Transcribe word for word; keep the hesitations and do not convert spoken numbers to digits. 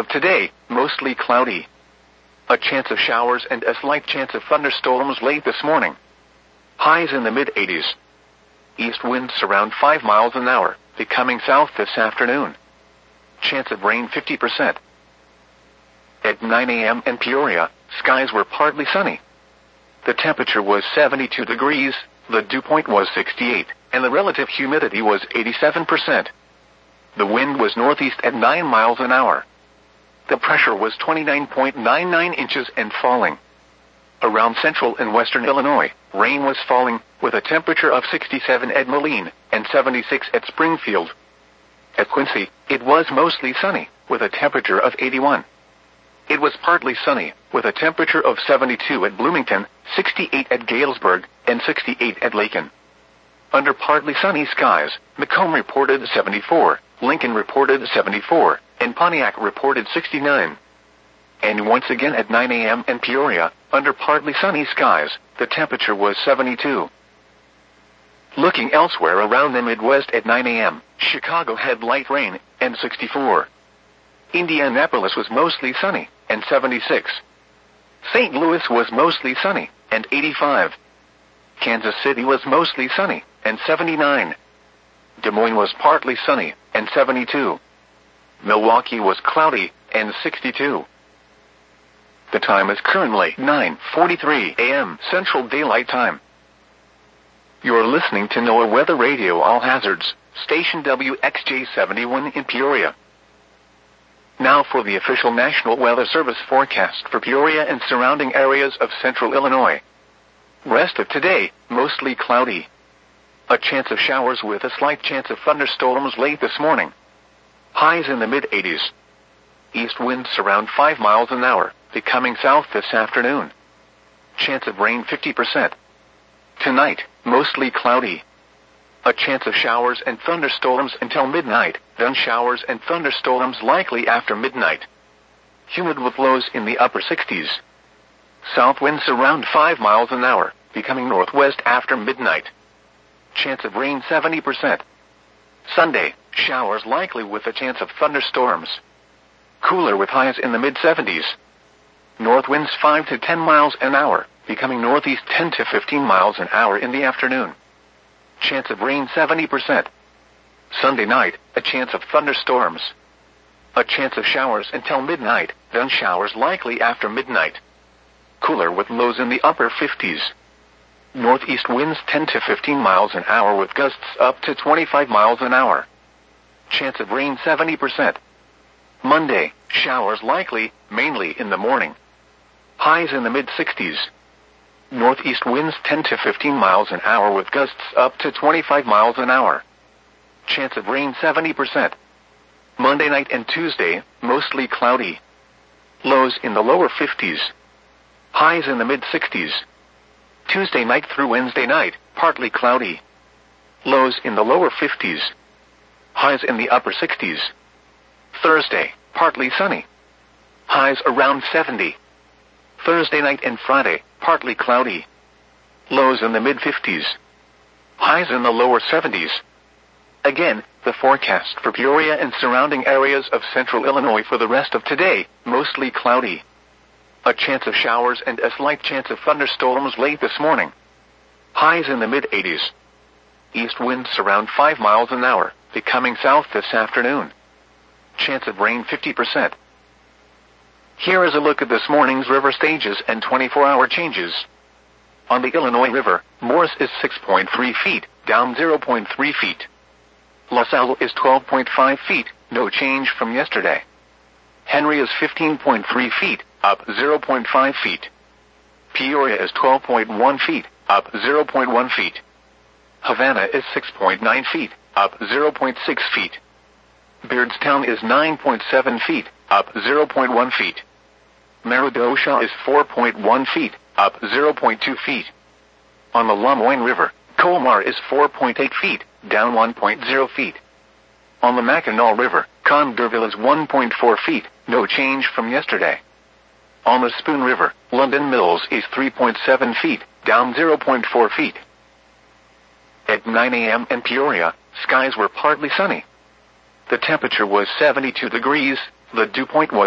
of today, mostly cloudy. A chance of showers and a slight chance of thunderstorms late this morning. Highs in the mid eighties. East winds around five miles an hour, becoming south this afternoon. Chance of rain fifty percent. At nine a.m. in Peoria, skies were partly sunny. The temperature was seventy-two degrees, the dew point was sixty-eight, and the relative humidity was eighty-seven percent. The wind was northeast at nine miles an hour. The pressure was twenty-nine point nine nine inches and falling. Around central and western Illinois, rain was falling, with a temperature of sixty-seven at Moline and seventy-six at Springfield. At Quincy, it was mostly sunny, with a temperature of eighty-one. It was partly sunny, with a temperature of seventy-two at Bloomington, sixty-eight at Galesburg, and sixty-eight at Lakin. Under partly sunny skies, Macomb reported seventy-four, Lincoln reported seventy-four, and Pontiac reported sixty-nine. And once again at nine a.m. in Peoria, under partly sunny skies, the temperature was seventy-two. Looking elsewhere around the Midwest at nine a.m., Chicago had light rain, and sixty-four. Indianapolis was mostly sunny, and seventy-six. Saint Louis was mostly sunny, and eighty-five. Kansas City was mostly sunny, and seventy-nine. Des Moines was partly sunny, and seventy-two. Milwaukee was cloudy, and sixty-two. The time is currently nine forty-three a.m. Central Daylight Time. You're listening to NOAA Weather Radio All Hazards, station W X J seventy-one in Peoria. Now for the official National Weather Service forecast for Peoria and surrounding areas of central Illinois. Rest of today, mostly cloudy. A chance of showers with a slight chance of thunderstorms late this morning. Highs in the mid eighties. East winds around five miles an hour, becoming south this afternoon. Chance of rain fifty percent. Tonight, mostly cloudy. A chance of showers and thunderstorms until midnight, then showers and thunderstorms likely after midnight. Humid with lows in the upper sixties. South winds around five miles an hour, becoming northwest after midnight. Chance of rain seventy percent. Sunday, showers likely with a chance of thunderstorms. Cooler with highs in the mid seventies. North winds five to ten miles an hour, becoming northeast ten to fifteen miles an hour in the afternoon. Chance of rain seventy percent. Sunday night, a chance of thunderstorms. A chance of showers until midnight, then showers likely after midnight. Cooler with lows in the upper fifties. Northeast winds ten to fifteen miles an hour with gusts up to twenty-five miles an hour. Chance of rain seventy percent. Monday, showers likely, mainly in the morning. Highs in the mid sixties. Northeast winds ten to fifteen miles an hour with gusts up to twenty-five miles an hour. Chance of rain seventy percent. Monday night and Tuesday, mostly cloudy. Lows in the lower fifties. Highs in the mid sixties. Tuesday night through Wednesday night, partly cloudy. Lows in the lower fifties. Highs in the upper sixties. Thursday, partly sunny. Highs around seventy. Thursday night and Friday, partly cloudy. Lows in the mid fifties. Highs in the lower seventies. Again, the forecast for Peoria and surrounding areas of central Illinois for the rest of today, mostly cloudy. A chance of showers and a slight chance of thunderstorms late this morning. Highs in the mid eighties. East winds around five miles an hour, becoming south this afternoon. Chance of rain fifty percent. Here is a look at this morning's river stages and twenty-four hour changes. On the Illinois River, Morris is six point three feet, down zero point three feet. LaSalle is twelve point five feet, no change from yesterday. Henry is fifteen point three feet, up zero point five feet. Peoria is twelve point one feet, up zero point one feet. Havana is six point nine feet, up zero point six feet. Beardstown is nine point seven feet, up zero point one feet. Meridosha is four point one feet, up zero point two feet. On the LeMoyne River, Colmar is four point eight feet, down one point zero feet. On the Mackinac River, Congerville is one point four feet, no change from yesterday. On the Spoon River, London Mills is three point seven feet, down zero point four feet. At nine a.m. in Peoria, skies were partly sunny. The temperature was seventy-two degrees, the dew point was